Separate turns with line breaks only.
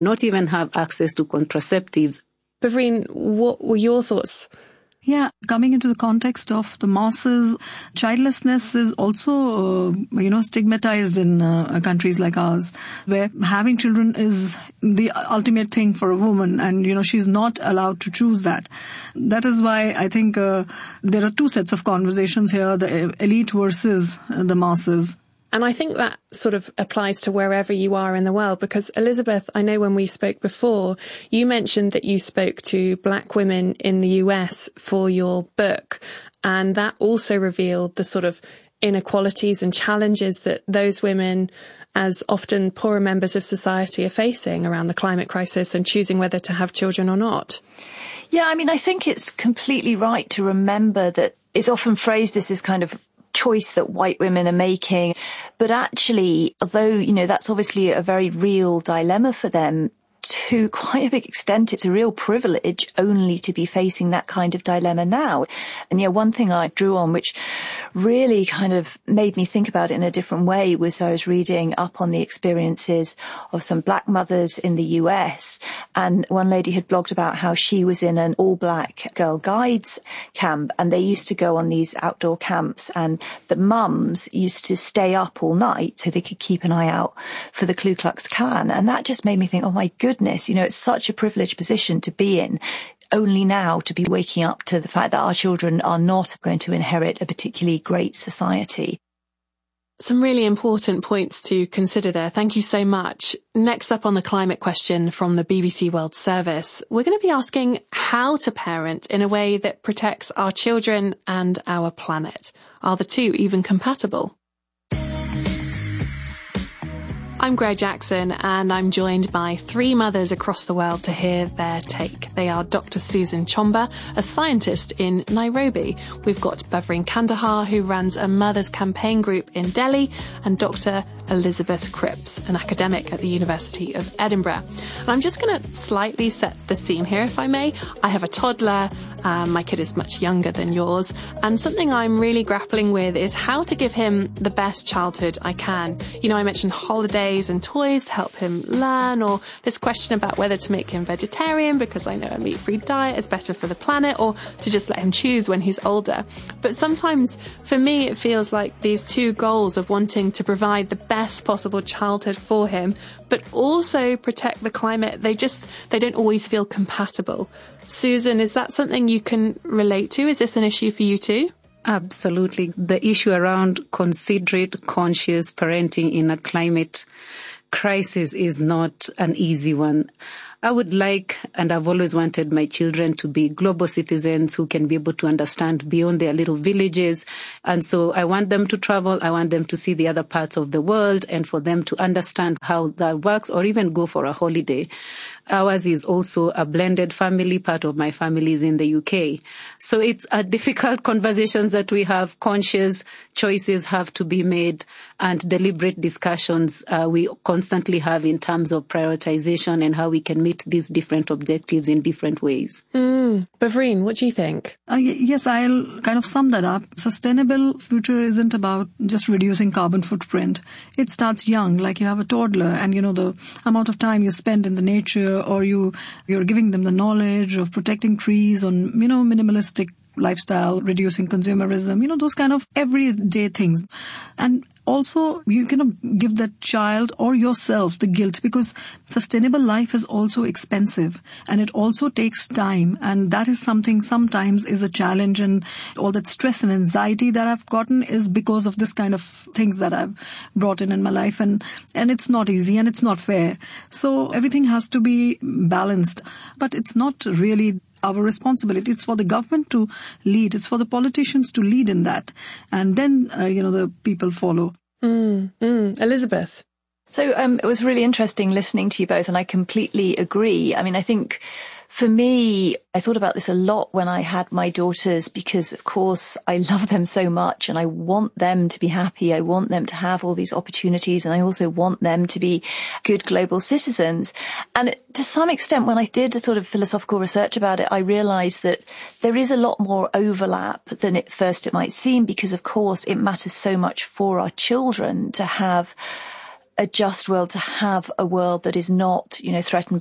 not even have access to contraceptives.
Bavreen, what were your thoughts?
Yeah, coming into the context of the masses, childlessness is also, stigmatized in countries like ours, where having children is the ultimate thing for a woman, and, she's not allowed to choose that. That is why I think there are two sets of conversations here, the elite versus the masses.
And I think that sort of applies to wherever you are in the world, because Elizabeth, I know when we spoke before, you mentioned that you spoke to black women in the US for your book, and that also revealed the sort of inequalities and challenges that those women, as often poorer members of society, are facing around the climate crisis and choosing whether to have children or not.
Yeah, I mean, I think it's completely right to remember that it's often phrased as this kind of choice that white women are making. But actually, although, that's obviously a very real dilemma for them, to quite a big extent, it's a real privilege only to be facing that kind of dilemma now. And one thing I drew on, which really kind of made me think about it in a different way, was I was reading up on the experiences of some black mothers in the US. And one lady had blogged about how she was in an all-black Girl Guides camp, and they used to go on these outdoor camps, and the mums used to stay up all night so they could keep an eye out for the Ku Klux Klan. And that just made me think, oh my goodness, it's such a privileged position to be in, only now to be waking up to the fact that our children are not going to inherit a particularly great society.
Some really important points to consider there. Thank you so much. Next up on the climate question from the BBC World Service, we're going to be asking how to parent in a way that protects our children and our planet. Are the two even compatible? I'm Greg Jackson, and I'm joined by three mothers across the world to hear their take. They are Dr. Susan Chomba, a scientist in Nairobi. We've got Bavreen Kandahar, who runs a mothers campaign group in Delhi, and Dr. Elizabeth Cripps, an academic at the University of Edinburgh. And I'm just going to slightly set the scene here, if I may. I have a toddler. My kid is much younger than yours, and something I'm really grappling with is how to give him the best childhood I can. I mentioned holidays and toys to help him learn, or this question about whether to make him vegetarian because I know a meat-free diet is better for the planet, or to just let him choose when he's older. But sometimes, for me, it feels like these two goals of wanting to provide the best possible childhood for him, but also protect the climate, they don't always feel compatible. Susan, is that something you can relate to? Is this an issue for you too?
Absolutely. The issue around considerate, conscious parenting in a climate crisis is not an easy one. I would like, and I've always wanted my children to be global citizens who can be able to understand beyond their little villages. And so I want them to travel. I want them to see the other parts of the world and for them to understand how that works, or even go for a holiday. Ours is also a blended family. Part of my family is in the UK. So it's a difficult conversations that we have. Conscious choices have to be made, and deliberate discussions we constantly have in terms of prioritization and how we can meet these different objectives in different ways.
Bavreen, what do you think?
Yes, I'll kind of sum that up. Sustainable future isn't about just reducing carbon footprint. It starts young, like you have a toddler, and the amount of time you spend in the nature, or you're giving them the knowledge of protecting trees, on minimalistic lifestyle, reducing consumerism, those kind of everyday things. And also, you can give that child or yourself the guilt, because sustainable life is also expensive and it also takes time. And that is something sometimes is a challenge, and all that stress and anxiety that I've gotten is because of this kind of things that I've brought in my life. And it's not easy and it's not fair. So everything has to be balanced, but it's not really our responsibility. It's for the government to lead. It's for the politicians to lead in that. And then, the people follow.
Elizabeth.
So it was really interesting listening to you both, and I completely agree. I mean, I think for me, I thought about this a lot when I had my daughters, because, of course, I love them so much and I want them to be happy. I want them to have all these opportunities, and I also want them to be good global citizens. And to some extent, when I did a sort of philosophical research about it, I realized that there is a lot more overlap than at first it might seem, because, of course, it matters so much for our children to have a just world, to have a world that is not, threatened